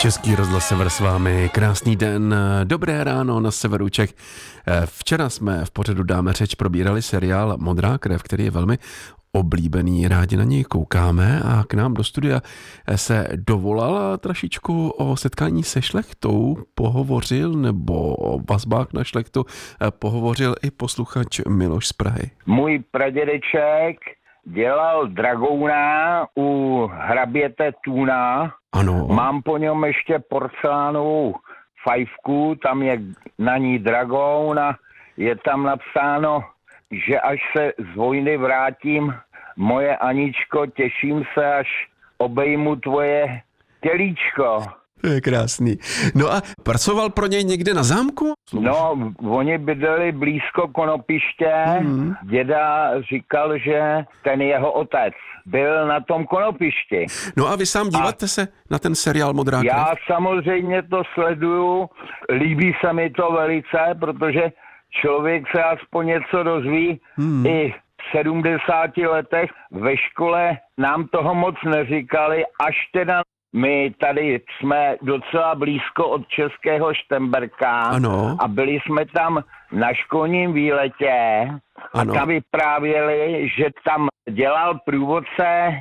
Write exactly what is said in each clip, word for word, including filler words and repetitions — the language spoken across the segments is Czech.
Český rozhlas Sever s vámi, krásný den, dobré ráno na severu Čech. Včera jsme v pořadu Dáme řeč probírali seriál Modrá krev, který je velmi oblíbený, rádi na něj koukáme a k nám do studia se dovolal trošičku o setkání se šlechtou pohovořil, nebo o vazbách na šlechtu pohovořil i posluchač Miloš z Prahy. Můj pradědeček dělal dragouna u hraběte Tůna. Ano. Mám po něm ještě porcelánovou fajfku, tam je na ní dragoun a je tam napsáno, že až se z vojny vrátím, moje Aničko, těším se, až obejmu tvoje tělíčko. To je krásný. No a pracoval pro něj někde na zámku? No, oni bydleli blízko Konopiště. Hmm. Děda říkal, že ten jeho otec byl na tom Konopišti. No a vy sám díváte a se na ten seriál Modrá krev? Já samozřejmě to sleduju. Líbí se mi to velice, protože člověk se aspoň něco dozví. Hmm. I v sedmdesáti letech ve škole nám toho moc neříkali, až teda my tady jsme docela blízko od Českého Štemberka. Ano. A byli jsme tam na školním výletě Ano. a tam vyprávěli, že tam dělal průvodce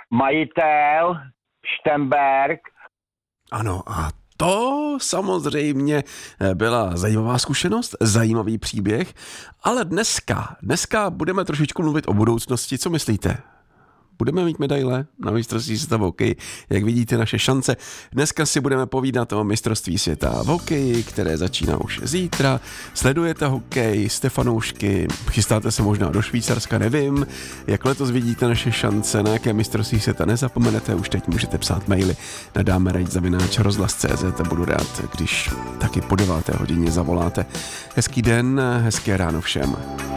majitel Štemberk. Ano, a to samozřejmě byla zajímavá zkušenost, zajímavý příběh, ale dneska, dneska budeme trošičku mluvit o budoucnosti, co myslíte? Budeme mít medaile na mistrovství světa v hokeji, jak vidíte naše šance. Dneska si budeme povídat o mistrovství světa v hokeji, které začíná už zítra. Sledujete hokej, jste fanoušky, chystáte se možná do Švýcarska, nevím. Jak letos vidíte naše šance, na jaké mistrovství světa nezapomenete, už teď můžete psát maily na dáme řeč zavináč rozhlas tečka cé zet a budu rád, když taky po deváté hodině zavoláte. Hezký den, hezké ráno všem.